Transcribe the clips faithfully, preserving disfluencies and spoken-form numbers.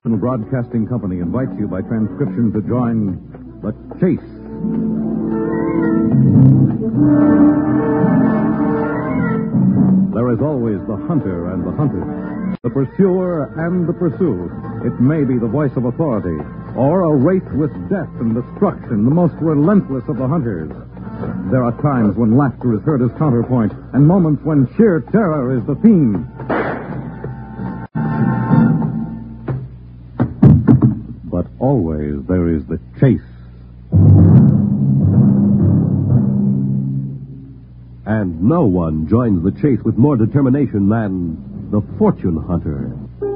National Broadcasting Company invites you by transcription to join The Chase. There is always the hunter and the hunted, the pursuer and the pursued. It may be the voice of authority, or a race with death and destruction, the most relentless of the hunters. There are times when laughter is heard as counterpoint, and moments when sheer terror is the theme. But always there is the chase. And no one joins the chase with more determination than the fortune hunter.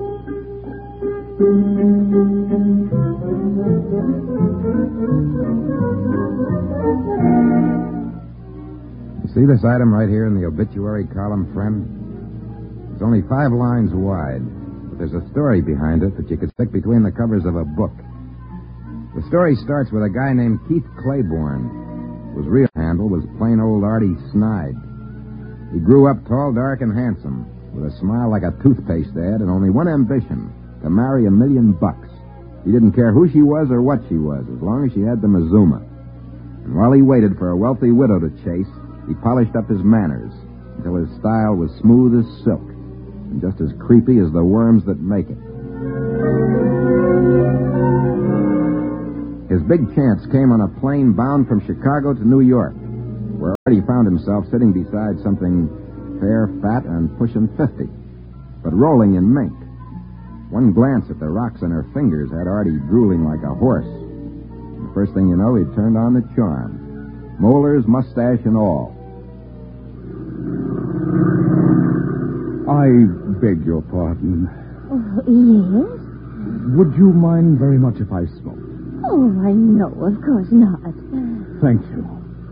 You see this item right here in the obituary column, friend? It's only five lines wide, but there's a story behind it that you could stick between the covers of a book. The story starts with a guy named Keith Claiborne. His real handle was plain old Artie Snide. He grew up tall, dark, and handsome, with a smile like a toothpaste ad, and only one ambition, to marry a million bucks. He didn't care who she was or what she was, as long as she had the Mazuma. And while he waited for a wealthy widow to chase, he polished up his manners until his style was smooth as silk and just as creepy as the worms that make it. His big chance came on a plane bound from Chicago to New York, where Artie found himself sitting beside something fair, fat, and pushing fifty, but rolling in mink. One glance at the rocks on her fingers had Artie drooling like a horse. And the first thing you know, he'd turned on the charm. Molars, mustache, and all. I beg your pardon. Oh, yes? Would you mind very much if I smoked? Oh, I know, of course not. Thank you.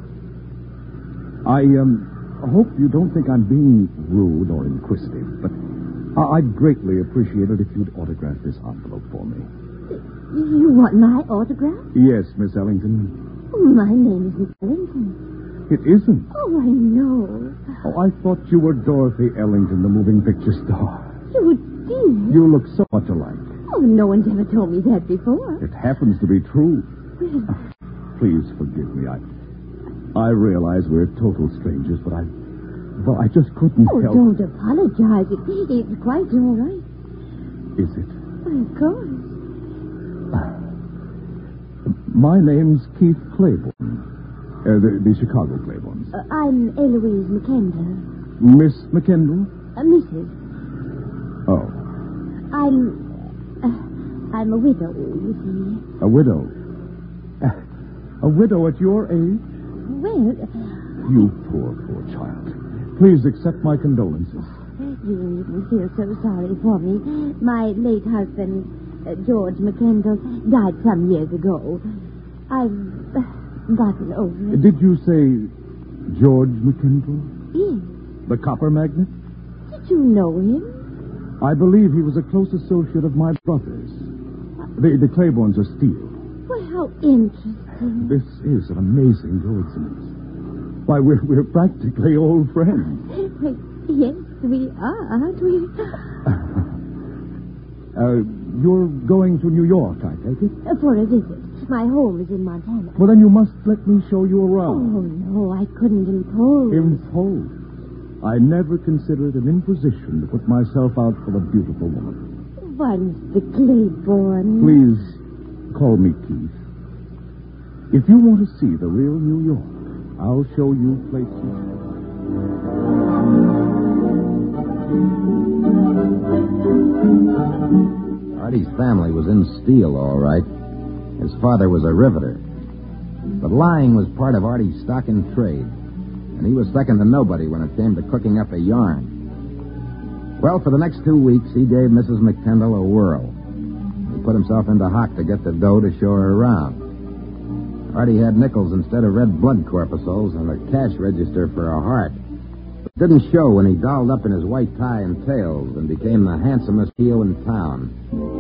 I, um, hope you don't think I'm being rude or inquisitive, but I- I'd greatly appreciate it if you'd autograph this envelope for me. You want my autograph? Yes, Miss Ellington. Oh, my name isn't Ellington. It isn't. Oh, I know. Oh, I thought you were Dorothy Ellington, the moving picture star. You did? You look so much alike. Oh, no one's ever told me that before. It happens to be true. Well, Please forgive me. I I realize we're total strangers, but I well, I just couldn't oh, help. don't apologize. It, it's quite all right. Is it? Well, of course. My name's Keith Claiborne. Uh, the, the Chicago Claibornes. Uh, I'm Eloise McKendall. Miss McKendall? Uh, Missus Oh, I'm... Uh, I'm a widow, you see. a widow. Uh, a widow at your age? Well, You poor, poor child. Please accept my condolences. you needn't feel so sorry for me. My late husband, uh, George McKendall, died some years ago. I've uh, gotten over it. Did you say George McKendall? Yes. The copper magnate? Did you know him? I believe he was a close associate of my brother's. The, the Claibornes are steel. Well, how interesting. This is an amazing coincidence. Why, we're, we're practically old friends. Well, yes, we are, aren't we? Uh, you're going to New York, I take it? Uh, For a visit. My home is in Montana. Well, then you must let me show you Oh, around. no, I couldn't impose. Impose. I never consider it an imposition to put myself out for a beautiful woman. Why, Mister Claiborne. Please, call me Keith. If you want to see the real New York, I'll show you places. Artie's family was in steel, all right. His father was a riveter. But lying was part of Artie's stock in trade, and he was second to nobody when it came to cooking up a yarn. Well, for the next two weeks, he gave Missus McKendall a whirl. He put himself into hock to get the dough to show her around. Artie had nickels instead of red blood corpuscles and a cash register for a heart. It didn't show when he dolled up in his white tie and tails and became the handsomest heel in town.